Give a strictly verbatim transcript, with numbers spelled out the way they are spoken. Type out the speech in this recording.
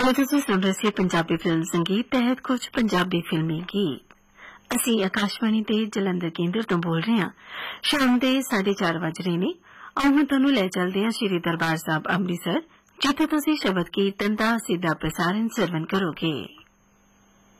Hello तुसी सुन रहे सी Punjabi film संगीत तहत कुछ पंजाबी फिल्मी गीत। असी आकाशवाणी ते जलंधर केंद्र तो बोल रहे हैं। शाम दे साढ़े चार बज रहे ने। आओ हम तुहानू ले चलदे हां श्री दरबार साहब अमृतसर, जिथे तुसी शबद कीर्तन दा सीधा प्रसारण सरवण करोगे।